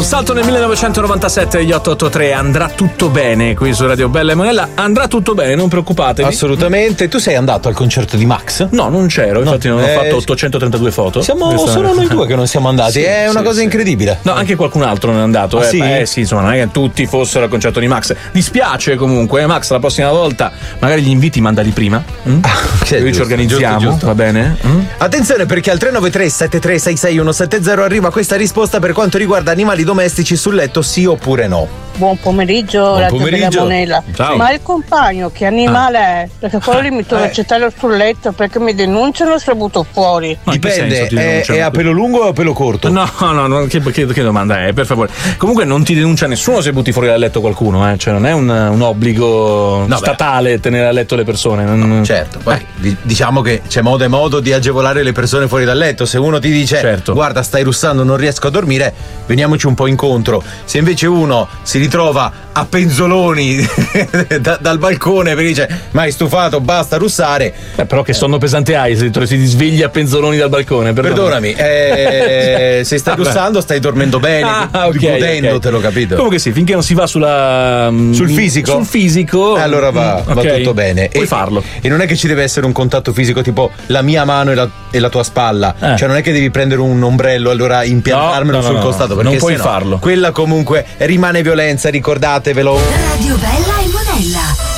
salto nel 1997, gli 883, andrà tutto bene qui su Radio Bella e Monella, andrà tutto bene, non preoccupatevi. Assolutamente. Tu sei andato al concerto di Max? No, non c'ero, infatti non ho fatto 832 foto. Siamo solo noi due che non siamo andati, Sì, è una cosa incredibile. No, anche qualcun altro non è andato. Sì? Sì, insomma, non è che tutti fossero al concerto di Max. Dispiace comunque, Max, la prossima volta magari gli inviti mandali prima. Noi ci organizziamo, giusto. va bene? Attenzione, perché al 393 7366 170 arriva questa risposta per quanto riguarda animali domestici sul letto, sì oppure no. Buon pomeriggio, Buon Radio Bella pomeriggio. Monella. Ciao. Ma il compagno che animale è? Perché quello lì mi torna a accettare sul letto perché mi denunciano se lo butto fuori. Ma in che Dipende, senso ti è denunciano? a pelo lungo o a pelo corto? No, che domanda è, per favore. Comunque non ti denuncia nessuno se butti fuori dal letto qualcuno, cioè non è un obbligo statale tenere a letto le persone. Certo, poi diciamo che c'è modo e modo di agevolare le persone fuori dal letto. Se uno ti dice guarda, stai russando, non riesco a dormire, veniamoci un po' incontro. Se invece uno si ritrova a penzoloni dal balcone perché dice ma hai stufato, basta russare, però che sonno pesante hai se ti svegli a penzoloni dal balcone? Perdonami, se stai russando stai dormendo bene, godendotelo, capito? Comunque sì, finché non si va sul fisico allora va tutto bene. Puoi farlo. E non è che ci deve essere un contatto fisico tipo la mia mano e la tua spalla, cioè non è che devi prendere un ombrello e allora impiantarmelo sul costato, perché non puoi sennò farlo. Quella comunque rimane violenza, ricordatevelo. Radio Bella e Monella.